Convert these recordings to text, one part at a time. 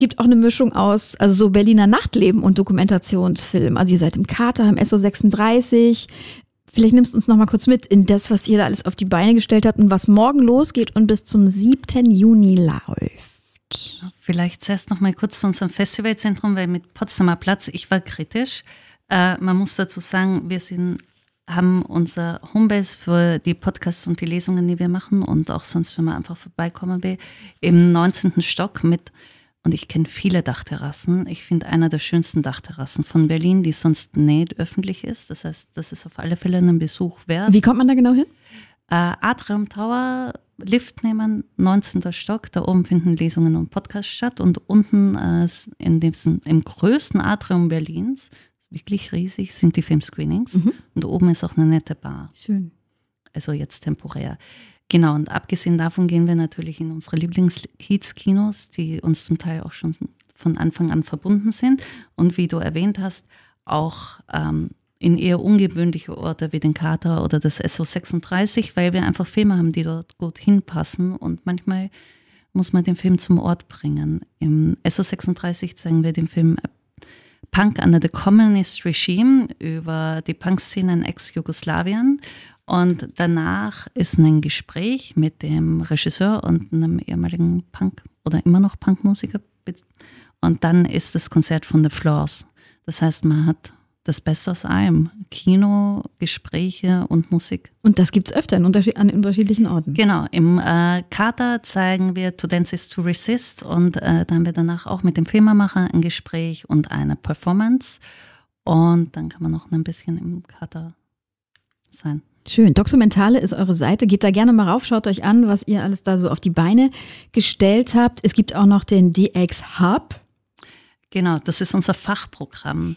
gibt auch eine Mischung aus, also so Berliner Nachtleben und Dokumentationsfilm. Also ihr seid im Kater, im SO36. Vielleicht nimmst du uns noch mal kurz mit in das, was ihr da alles auf die Beine gestellt habt und was morgen losgeht und bis zum 7. Juni läuft. Vielleicht zuerst noch mal kurz zu unserem Festivalzentrum, weil mit Potsdamer Platz, ich war kritisch. Man muss dazu sagen, wir haben unser Homebase für die Podcasts und die Lesungen, die wir machen und auch sonst, wenn man einfach vorbeikommen will, im 19. Stock mit. Und ich kenne viele Dachterrassen. Ich finde einer der schönsten Dachterrassen von Berlin, die sonst nicht öffentlich ist. Das heißt, das ist auf alle Fälle einen Besuch wert. Wie kommt man da genau hin? Atrium Tower, Lift nehmen, 19. Stock. Da oben finden Lesungen und Podcasts statt. Und unten im größten Atrium Berlins, wirklich riesig, sind die Filmscreenings. Und oben ist auch eine nette Bar. Schön. Also jetzt temporär. Genau, und abgesehen davon gehen wir natürlich in unsere Lieblings-Kiez-Kinos, die uns zum Teil auch schon von Anfang an verbunden sind. Und wie du erwähnt hast, auch in eher ungewöhnliche Orte wie den Kater oder das SO36, weil wir einfach Filme haben, die dort gut hinpassen. Und manchmal muss man den Film zum Ort bringen. Im SO36 zeigen wir den Film Punk Under the Communist Regime über die Punkszene in Ex-Jugoslawien. Und danach ist ein Gespräch mit dem Regisseur und einem ehemaligen Punk- oder immer noch Punkmusiker. Und dann ist das Konzert von The Floors. Das heißt, man hat das Beste aus allem. Kino, Gespräche und Musik. Und das gibt es öfter an unterschiedlichen Orten. Genau. Im Kater zeigen wir To Dance is to Resist. Und da haben wir danach auch mit dem Filmemacher ein Gespräch und eine Performance. Und dann kann man noch ein bisschen im Kater sein. Schön. Dokumentale ist eure Seite. Geht da gerne mal rauf, schaut euch an, was ihr alles da so auf die Beine gestellt habt. Es gibt auch noch den DX Hub. Genau, das ist unser Fachprogramm.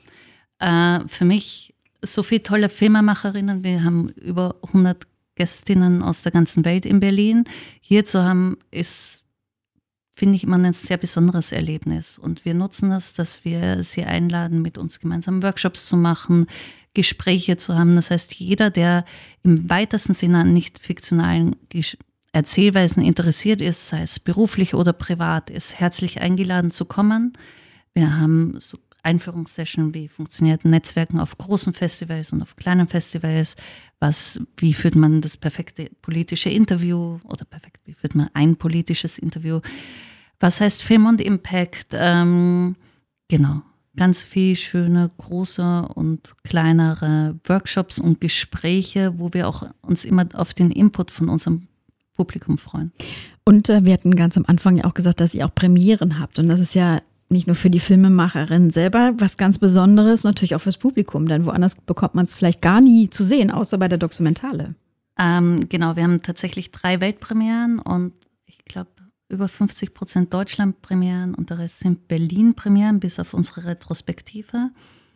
Für mich so viele tolle Filmemacherinnen. Wir haben über 100 Gästinnen aus der ganzen Welt in Berlin. Hier zu haben, ist, finde ich, immer ein sehr besonderes Erlebnis. Und wir nutzen das, dass wir sie einladen, mit uns gemeinsam Workshops zu machen, Gespräche zu haben. Das heißt, jeder, der im weitesten Sinne an nicht fiktionalen Erzählweisen interessiert ist, sei es beruflich oder privat, ist herzlich eingeladen zu kommen. Wir haben so Einführungssession, wie funktioniert Netzwerken auf großen Festivals und auf kleinen Festivals, wie führt man das perfekte politische Interview oder wie führt man ein politisches Interview, was heißt Film und Impact, genau, ganz viel schöne, große und kleinere Workshops und Gespräche, wo wir auch uns immer auf den Input von unserem Publikum freuen. Und wir hatten ganz am Anfang ja auch gesagt, dass ihr auch Premieren habt und das ist ja nicht nur für die Filmemacherin selber was ganz Besonderes, natürlich auch fürs Publikum, denn woanders bekommt man es vielleicht gar nie zu sehen, außer bei der Dokumentale. Genau, wir haben tatsächlich 3 Weltpremieren und ich glaube über 50% Deutschlandpremieren und der Rest sind Berlin-Premieren, bis auf unsere Retrospektive.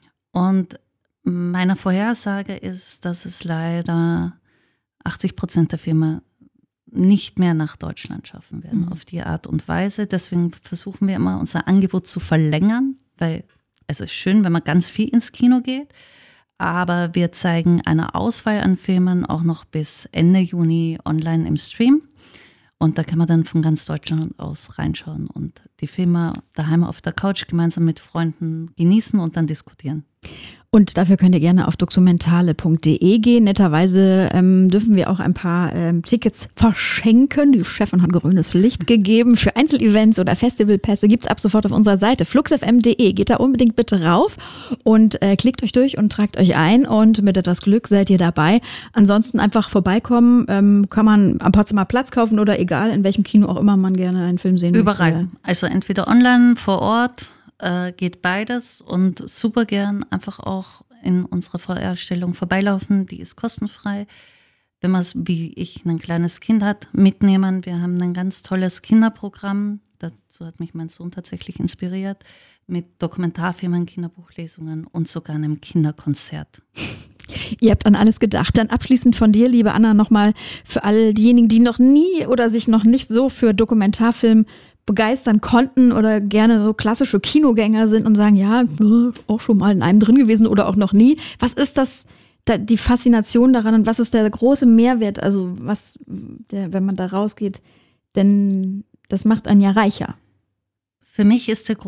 Und meine Vorhersage ist, dass es leider 80% der Filme nicht mehr nach Deutschland schaffen werden, auf die Art und Weise. Deswegen versuchen wir immer, unser Angebot zu verlängern, weil es ist schön, wenn man ganz viel ins Kino geht, aber wir zeigen eine Auswahl an Filmen auch noch bis Ende Juni online im Stream. Und da kann man dann von ganz Deutschland aus reinschauen und die Filme daheim auf der Couch gemeinsam mit Freunden genießen und dann diskutieren. Und dafür könnt ihr gerne auf dokumentale.de gehen. Netterweise dürfen wir auch ein paar Tickets verschenken. Die Chefin hat grünes Licht gegeben. Für Einzelevents oder Festivalpässe gibt's ab sofort auf unserer Seite fluxfm.de. Geht da unbedingt bitte rauf und klickt euch durch und tragt euch ein. Und mit etwas Glück seid ihr dabei. Ansonsten einfach vorbeikommen. Kann man am Potsdamer Platz kaufen oder egal, in welchem Kino auch immer man gerne einen Film sehen möchte. Überall. Also entweder online, vor Ort. Geht beides und super gern einfach auch in unserer VR-Stellung vorbeilaufen. Die ist kostenfrei. Wenn man es, wie ich, ein kleines Kind hat, mitnehmen. Wir haben ein ganz tolles Kinderprogramm. Dazu hat mich mein Sohn tatsächlich inspiriert. Mit Dokumentarfilmen, Kinderbuchlesungen und sogar einem Kinderkonzert. Ihr habt an alles gedacht. Dann abschließend von dir, liebe Anna, nochmal für all diejenigen, die noch nie oder sich noch nicht so für Dokumentarfilm begeistern konnten oder gerne so klassische Kinogänger sind und sagen, ja, auch schon mal in einem drin gewesen oder auch noch nie. Was ist das, die Faszination daran und was ist der große Mehrwert, also wenn man da rausgeht, denn das macht einen ja reicher. Für mich ist der